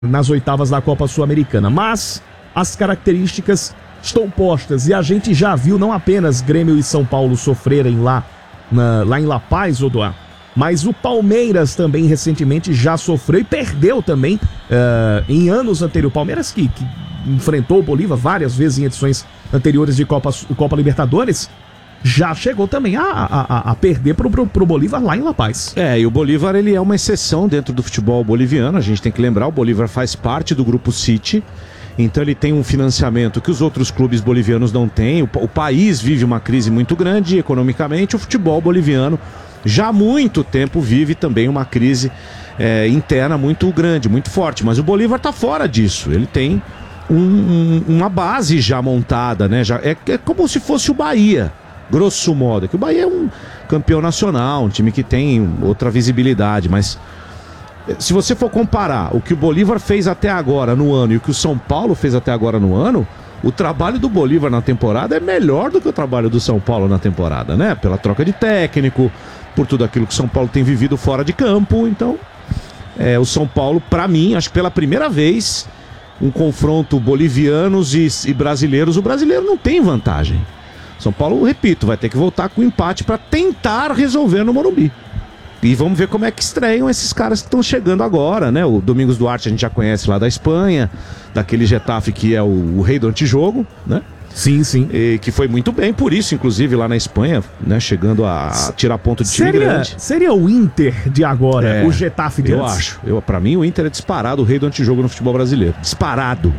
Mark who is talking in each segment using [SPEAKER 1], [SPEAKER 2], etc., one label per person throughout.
[SPEAKER 1] nas oitavas da Copa Sul-Americana. Mas as características estão postas e a gente já viu não apenas Grêmio e São Paulo sofrerem lá em La Paz, Odoá, mas o Palmeiras também recentemente já sofreu e perdeu também em anos anteriores. O Palmeiras que enfrentou o Bolívar várias vezes em edições anteriores de Copa Libertadores, já chegou também a perder pro Bolívar lá em La Paz.
[SPEAKER 2] E o Bolívar, ele é uma exceção dentro do futebol boliviano. A gente tem que lembrar, o Bolívar faz parte do Grupo City, então ele tem um financiamento que os outros clubes bolivianos não têm. O país vive uma crise muito grande economicamente. O futebol boliviano já há muito tempo vive também uma crise interna muito grande, muito forte. Mas o Bolívar está fora disso. Ele tem uma base já montada, né? É como se fosse o Bahia, grosso modo. Que o Bahia é um campeão nacional, um time que tem outra visibilidade. Mas se você for comparar o que o Bolívar fez até agora no ano e o que o São Paulo fez até agora no ano, o trabalho do Bolívar na temporada é melhor do que o trabalho do São Paulo na temporada, né? Pela troca de técnico, por tudo aquilo que o São Paulo tem vivido fora de campo. Então, o São Paulo, para mim, acho que pela primeira vez, um confronto bolivianos e brasileiros, o brasileiro não tem vantagem. São Paulo, repito, vai ter que voltar com empate para tentar resolver no Morumbi. E vamos ver como é que estreiam esses caras que estão chegando agora, né? O Domingos Duarte a gente já conhece lá da Espanha, daquele Getafe que é o rei do antijogo, né?
[SPEAKER 1] Sim, sim.
[SPEAKER 2] E que foi muito bem por isso, inclusive, lá na Espanha, né? Chegando a tirar ponto de time grande.
[SPEAKER 1] Seria o Inter de agora, o Getafe de antes?
[SPEAKER 2] Eu acho. Pra mim, o Inter é disparado o rei do antijogo no futebol brasileiro. Disparado.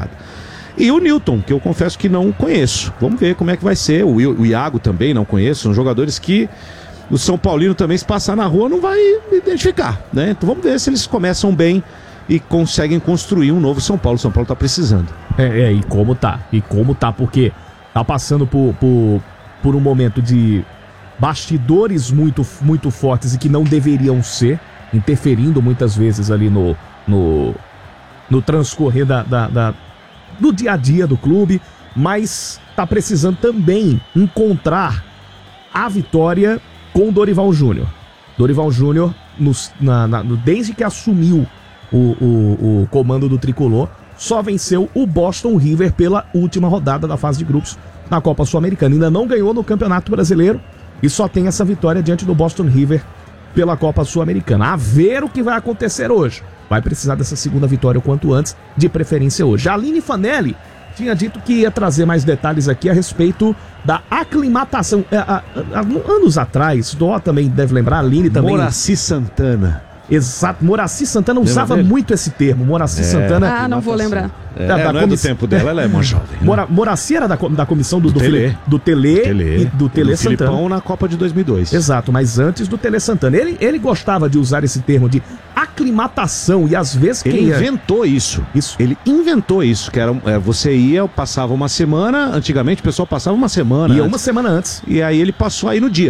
[SPEAKER 2] E o Newton, que eu confesso que não conheço. Vamos ver como é que vai ser. O Iago também não conheço. São jogadores que o São Paulino também, se passar na rua, não vai identificar, né? Então vamos ver se eles começam bem e conseguem construir um novo São Paulo. O São Paulo tá precisando.
[SPEAKER 1] E como tá, porque tá passando por um momento de bastidores muito, muito fortes e que não deveriam ser, interferindo muitas vezes ali no transcorrer do dia a dia do clube, mas tá precisando também encontrar a vitória com o Dorival Júnior. Dorival Júnior, desde que assumiu o comando do Tricolor, só venceu o Boston River pela última rodada da fase de grupos na Copa Sul-Americana. Ainda não ganhou no Campeonato Brasileiro e só tem essa vitória diante do Boston River pela Copa Sul-Americana. A ver o que vai acontecer hoje. Vai precisar dessa segunda vitória o quanto antes, de preferência hoje. A Aline Fanelli tinha dito que ia trazer mais detalhes aqui a respeito da aclimatação. Anos atrás, Dó também deve lembrar, a Aline também.
[SPEAKER 2] Moraci Santana.
[SPEAKER 1] Exato, Moraci Santana usava muito esse termo. Moraci Santana.
[SPEAKER 3] Não vou lembrar.
[SPEAKER 2] Não é do tempo dela, ela é mais jovem. Né?
[SPEAKER 1] Moraci era da comissão do Telê e do Telê Santana.
[SPEAKER 2] Filipão na Copa de 2002.
[SPEAKER 1] Exato, mas antes do Telê Santana. Ele gostava de usar esse termo de aclimatação e às vezes...
[SPEAKER 2] Ele inventou isso. Ele inventou isso, que era você passava uma semana, antigamente o pessoal passava uma semana.
[SPEAKER 1] Uma semana antes.
[SPEAKER 2] E aí ele passou aí no dia.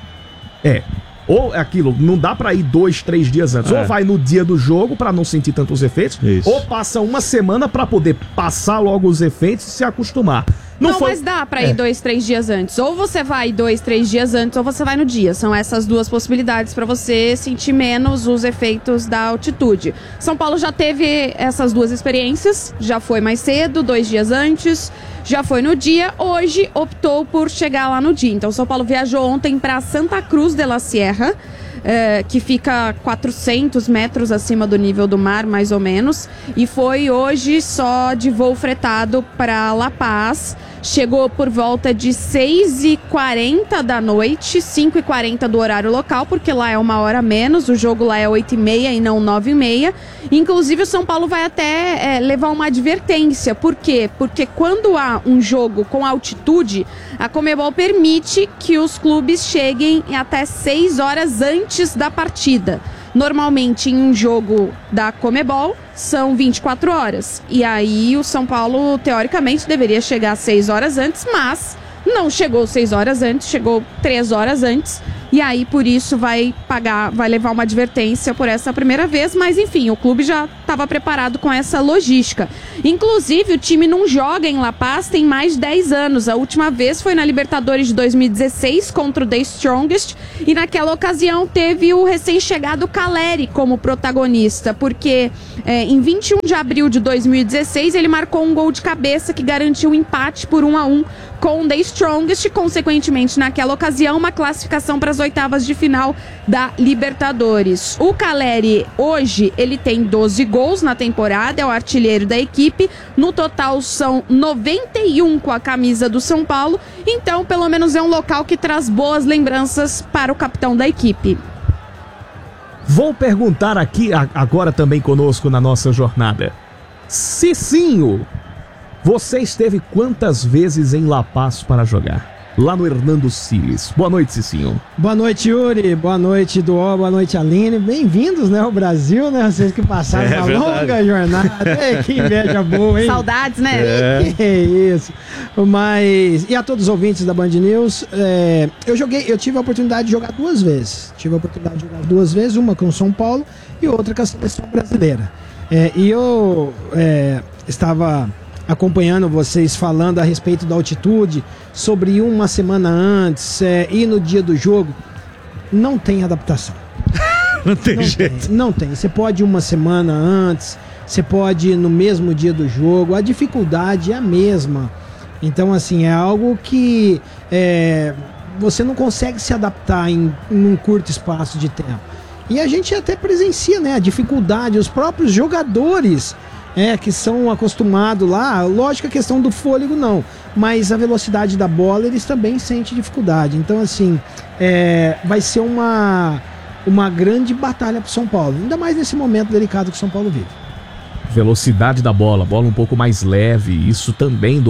[SPEAKER 1] Ou aquilo, não dá pra ir 2, 3 dias antes. Ou vai no dia do jogo pra não sentir tantos efeitos, ou passa uma semana pra poder passar logo os efeitos e se acostumar.
[SPEAKER 3] Mas dá pra ir 2, 3 dias antes. Ou você vai 2, 3 dias antes, ou você vai no dia. São essas duas possibilidades pra você sentir menos os efeitos da altitude. São Paulo já teve essas duas experiências. Já foi mais cedo, 2 dias antes. Já foi no dia. Hoje optou por chegar lá no dia. Então São Paulo viajou ontem pra Santa Cruz de la Sierra, que fica 400 metros acima do nível do mar, mais ou menos. E foi hoje só de voo fretado para La Paz. Chegou por volta de 6h40 da noite, 5h40 do horário local, porque lá é 1 hora menos, o jogo lá é 8h30 e não 9h30. Inclusive o São Paulo vai até levar uma advertência. Por quê? Porque quando há um jogo com altitude, a Conmebol permite que os clubes cheguem até 6 horas antes da partida. Normalmente em um jogo da Conmebol são 24 horas. E aí o São Paulo, teoricamente, deveria chegar 6 horas antes, mas não chegou 6 horas antes, chegou 3 horas antes. E aí, por isso, vai levar uma advertência por essa primeira vez. Mas, enfim, o clube já estava preparado com essa logística. Inclusive, o time não joga em La Paz tem mais de 10 anos. A última vez foi na Libertadores de 2016 contra o The Strongest. E naquela ocasião teve o recém-chegado Caleri como protagonista. Porque em 21 de abril de 2016, ele marcou um gol de cabeça que garantiu o empate por 1-1 com o The Strongest. Consequentemente, naquela ocasião, uma classificação para as oitavas de final da Libertadores. O Caleri, hoje, ele tem 12 gols na temporada, é o artilheiro da equipe. No total, são 91 com a camisa do São Paulo. Então, pelo menos é um local que traz boas lembranças para o capitão da equipe.
[SPEAKER 1] Vou perguntar aqui, agora também conosco na nossa jornada. Cicinho, você esteve quantas vezes em La Paz para jogar? Lá no Hernando Siles. Boa noite, Cicinho.
[SPEAKER 4] Boa noite, Yuri. Boa noite, Duó. Boa noite, Aline. Bem-vindos, né, ao Brasil, né? Vocês que passaram uma longa jornada. Ei, que inveja boa, hein?
[SPEAKER 3] Saudades, né?
[SPEAKER 4] Que isso. Mas... E a todos os ouvintes da Band News, eu tive a oportunidade de jogar 2 vezes. Uma com o São Paulo e outra com a seleção brasileira. E eu estava acompanhando vocês falando a respeito da altitude, sobre uma semana antes e no dia do jogo. Não tem adaptação.
[SPEAKER 2] Não tem jeito.
[SPEAKER 4] Não tem. Você pode ir uma semana antes, você pode ir no mesmo dia do jogo, a dificuldade é a mesma. Então, assim, é algo que você não consegue se adaptar em um curto espaço de tempo. E a gente até presencia, né, a dificuldade, os próprios jogadores que são acostumados lá, lógico, a questão do fôlego não, mas a velocidade da bola eles também sentem dificuldade. Então, assim, vai ser uma grande batalha para o São Paulo, ainda mais nesse momento delicado que o São Paulo vive.
[SPEAKER 1] Velocidade da bola um pouco mais leve, isso também,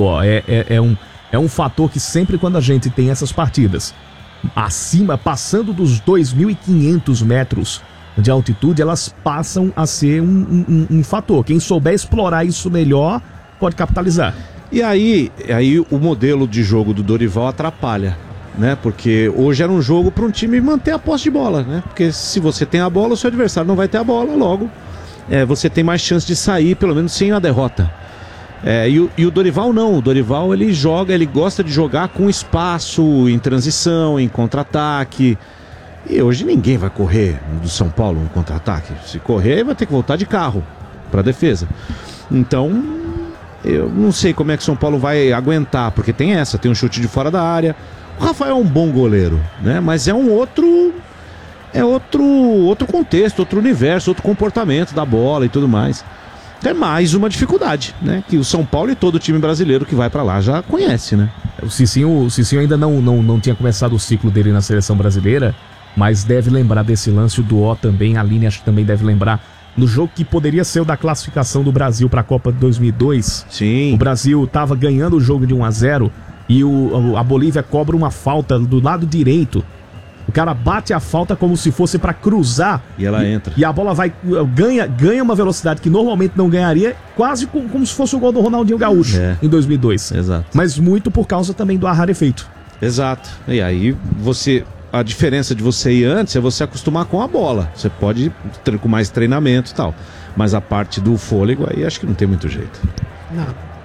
[SPEAKER 1] é um fator que sempre quando a gente tem essas partidas acima, passando dos 2.500 metros de altitude, elas passam a ser um fator. Quem souber explorar isso melhor pode capitalizar.
[SPEAKER 2] E aí o modelo de jogo do Dorival atrapalha, né? Porque hoje era um jogo para um time manter a posse de bola, né? Porque se você tem a bola, o seu adversário não vai ter a bola, logo você tem mais chance de sair, pelo menos sem a derrota. E o Dorival não, o Dorival ele gosta de jogar com espaço, em transição, em contra-ataque. E hoje ninguém vai correr do São Paulo no contra-ataque. Se correr, vai ter que voltar de carro para a defesa. Então, eu não sei como é que o São Paulo vai aguentar, porque tem um chute de fora da área. O Rafael é um bom goleiro, né? Mas é outro contexto, outro universo, outro comportamento da bola e tudo mais. É mais uma dificuldade, né? Que o São Paulo e todo o time brasileiro que vai para lá já conhece, né?
[SPEAKER 1] O Cicinho ainda não tinha começado o ciclo dele na seleção brasileira, mas deve lembrar desse lance, o Duó também, a Aline acho que também deve lembrar, no jogo que poderia ser o da classificação do Brasil para a Copa de 2002.
[SPEAKER 2] Sim.
[SPEAKER 1] O Brasil estava ganhando o jogo de 1-0 e a Bolívia cobra uma falta do lado direito. O cara bate a falta como se fosse para cruzar.
[SPEAKER 2] E ela entra.
[SPEAKER 1] E a bola ganha uma velocidade que normalmente não ganharia, quase como se fosse o gol do Ronaldinho Gaúcho em 2002.
[SPEAKER 2] Exato.
[SPEAKER 1] Mas muito por causa também do arrefeito.
[SPEAKER 2] Exato. E aí a diferença de você ir antes é você acostumar com a bola. Você pode ir com mais treinamento e tal. Mas a parte do fôlego aí acho que não tem muito jeito.
[SPEAKER 4] Não.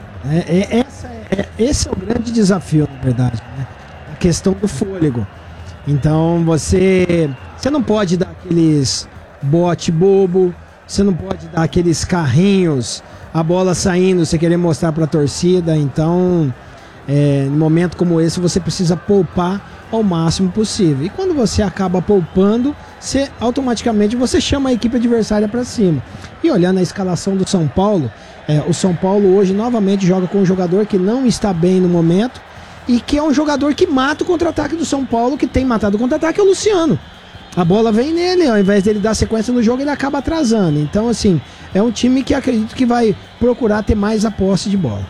[SPEAKER 4] Esse é o grande desafio, na verdade, né? A questão do fôlego. Então você não pode dar aqueles bote bobo, você não pode dar aqueles carrinhos, a bola saindo, você querer mostrar para a torcida. Então, no momento como esse, você precisa poupar ao máximo possível. E quando você acaba poupando, automaticamente você chama a equipe adversária para cima. E olhando a escalação do São Paulo, o São Paulo hoje novamente joga com um jogador que não está bem no momento e que é um jogador que mata o contra-ataque do São Paulo, que tem matado o contra-ataque, é o Luciano. A bola vem nele, ao invés dele dar sequência no jogo, ele acaba atrasando. Então, assim, é um time que acredito que vai procurar ter mais a posse de bola.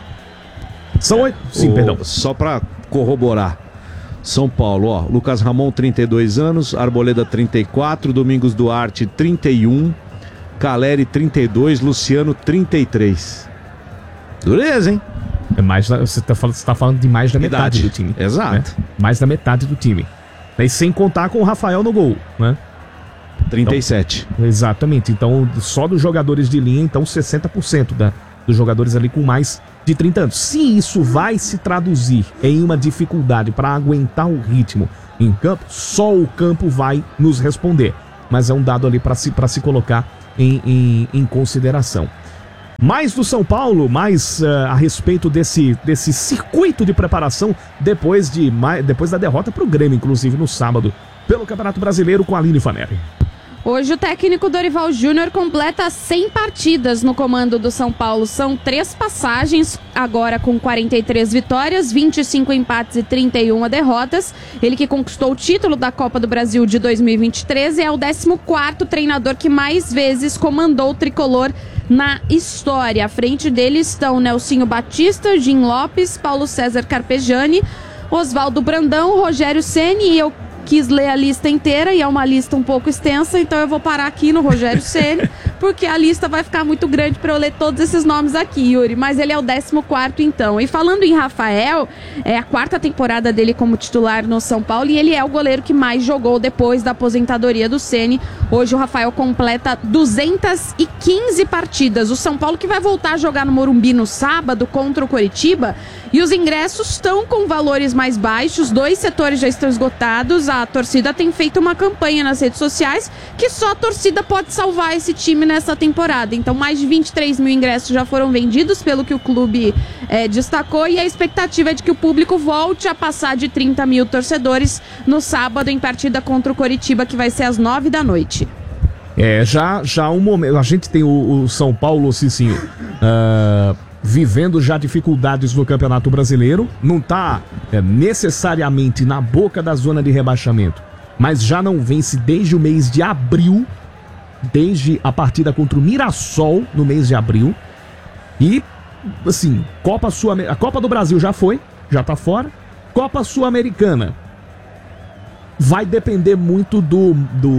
[SPEAKER 1] Perdão.
[SPEAKER 2] Só para corroborar. São Paulo, Lucas Ramon, 32 anos, Arboleda, 34, Domingos Duarte, 31, Caleri, 32, Luciano, 33. Dureza, hein?
[SPEAKER 1] Você tá falando de mais da metade do time.
[SPEAKER 2] Exato.
[SPEAKER 1] Né? Mais da metade do time. E sem contar com o Rafael no gol, né?
[SPEAKER 2] 37.
[SPEAKER 1] Então, exatamente. Então, só dos jogadores de linha, então 60% dos jogadores ali com mais de 30 anos. Se isso vai se traduzir em uma dificuldade para aguentar o ritmo em campo, só o campo vai nos responder. Mas é um dado ali para se colocar em consideração. Mais do São Paulo, mais a respeito desse circuito de preparação depois da derrota para o Grêmio, inclusive no sábado, pelo Campeonato Brasileiro com a Aline Fanelli.
[SPEAKER 3] Hoje o técnico Dorival Júnior completa 100 partidas no comando do São Paulo. São 3 passagens, agora com 43 vitórias, 25 empates e 31 derrotas. Ele que conquistou o título da Copa do Brasil de 2023 e é o 14º treinador que mais vezes comandou o tricolor na história. À frente dele estão Nelsinho Batista, Jim Lopes, Paulo César Carpegiani, Oswaldo Brandão, Rogério Ceni e eu quis ler a lista inteira e é uma lista um pouco extensa, então eu vou parar aqui no Rogério Ceni, porque a lista vai ficar muito grande para eu ler todos esses nomes aqui, Yuri, mas ele é o 14º então. E falando em Rafael, é a 4ª temporada dele como titular no São Paulo e ele é o goleiro que mais jogou depois da aposentadoria do Ceni. Hoje o Rafael completa 215 partidas. O São Paulo que vai voltar a jogar no Morumbi no sábado contra o Coritiba e os ingressos estão com valores mais baixos, 2 setores já estão esgotados. A torcida tem feito uma campanha nas redes sociais que só a torcida pode salvar esse time nessa temporada. Então mais de 23 mil ingressos já foram vendidos, pelo que o clube destacou, e a expectativa é de que o público volte a passar de 30 mil torcedores no sábado em partida contra o Coritiba, que vai ser às 9 da noite.
[SPEAKER 1] Já um momento, a gente tem o São Paulo, Cicinho, vivendo já dificuldades no Campeonato Brasileiro, não está necessariamente na boca da zona de rebaixamento, mas já não vence desde o mês de abril, desde a partida contra o Mirassol no mês de abril. E assim, a Copa do Brasil já foi, já tá fora. Copa Sul-Americana vai depender muito do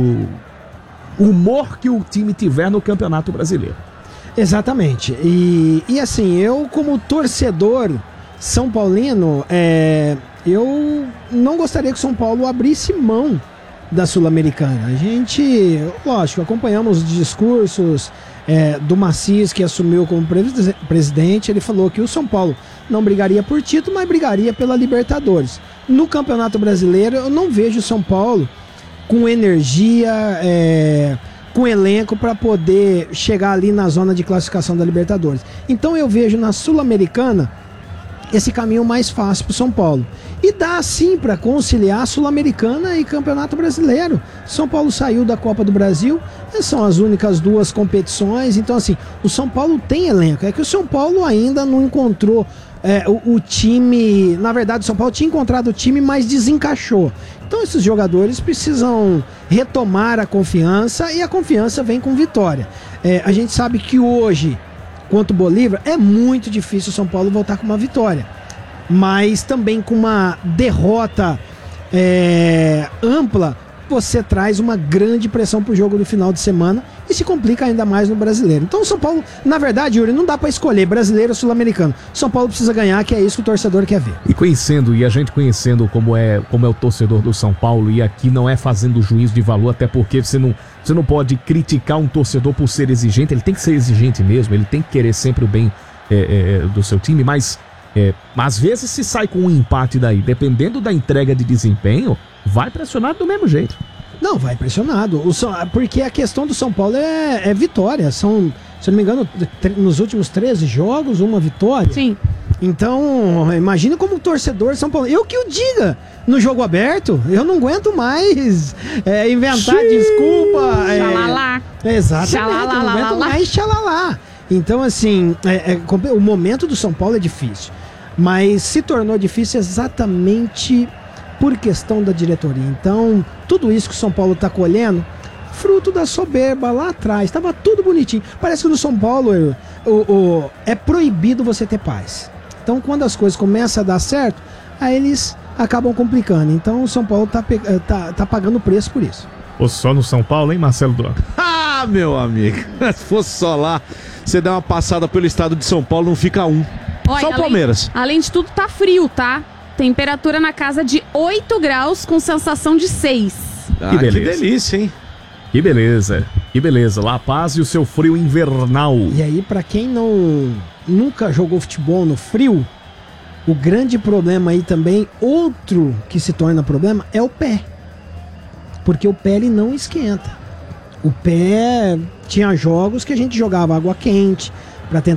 [SPEAKER 1] humor que o time tiver no Campeonato Brasileiro.
[SPEAKER 4] Exatamente. E assim, eu como torcedor são paulino, eu não gostaria que o São Paulo abrisse mão da Sul-Americana. A gente, lógico, acompanhamos os discursos do Macias, que assumiu como presidente. Ele falou que o São Paulo não brigaria por título, mas brigaria pela Libertadores. No Campeonato Brasileiro, eu não vejo o São Paulo com energia, com elenco para poder chegar ali na zona de classificação da Libertadores. Então eu vejo na Sul-Americana esse caminho mais fácil para o São Paulo. E dá sim para conciliar Sul-Americana e Campeonato Brasileiro. São Paulo saiu da Copa do Brasil, são as únicas 2 competições. Então assim, o São Paulo tem elenco. É que o São Paulo ainda não encontrou o time. Na verdade, o São Paulo tinha encontrado o time, mas desencaixou. Então esses jogadores precisam retomar a confiança, e a confiança vem com vitória. A gente sabe que hoje, contra o Bolívar, é muito difícil o São Paulo voltar com uma vitória, mas também com uma derrota ampla, você traz uma grande pressão pro jogo do final de semana e se complica ainda mais no Brasileiro. Então o São Paulo, na verdade, Yuri, não dá para escolher brasileiro ou sul-americano. São Paulo precisa ganhar, que é isso que o torcedor quer ver.
[SPEAKER 1] E a gente conhecendo como é o torcedor do São Paulo, e aqui não é fazendo juízo de valor, até porque você não pode criticar um torcedor por ser exigente. Ele tem que ser exigente mesmo, ele tem que querer sempre o bem do seu time, mas às vezes se sai com um empate daí, dependendo da entrega de desempenho, vai pressionado do mesmo jeito.
[SPEAKER 4] Não, vai pressionado. Porque a questão do São Paulo é vitória. São, se eu não me engano, nos últimos 13 jogos, uma vitória.
[SPEAKER 3] Sim.
[SPEAKER 4] Então, imagina como torcedor São Paulo. Eu que o diga, no jogo aberto, eu não aguento mais inventar desculpa.
[SPEAKER 3] Xalalá.
[SPEAKER 4] Exatamente, eu não aguento mais xalalá. Então, assim, o momento do São Paulo é difícil. Mas se tornou difícil exatamente por questão da diretoria. Então, tudo isso que o São Paulo está colhendo, fruto da soberba lá atrás, estava tudo bonitinho. Parece que no São Paulo é proibido você ter paz. Então, quando as coisas começam a dar certo, aí eles acabam complicando. Então, o São Paulo tá pagando preço por isso.
[SPEAKER 1] Ou só no São Paulo, hein, Marcelo Dora?
[SPEAKER 2] Ah, meu amigo, se fosse só lá, você dá uma passada pelo estado de São Paulo, não fica um.
[SPEAKER 3] Olha,
[SPEAKER 2] Só o Palmeiras.
[SPEAKER 3] Além de tudo, tá frio, tá? Temperatura na casa de 8 graus com sensação de 6.
[SPEAKER 2] Ah,
[SPEAKER 1] Que beleza.
[SPEAKER 2] que delícia, hein?
[SPEAKER 1] Que beleza, que beleza. La Paz e o seu frio invernal.
[SPEAKER 4] E aí, pra quem nunca jogou futebol no frio, o grande problema aí também, outro que se torna problema, é o pé. Porque o pé ele não esquenta. O pé tinha jogos que a gente jogava água quente pra tentar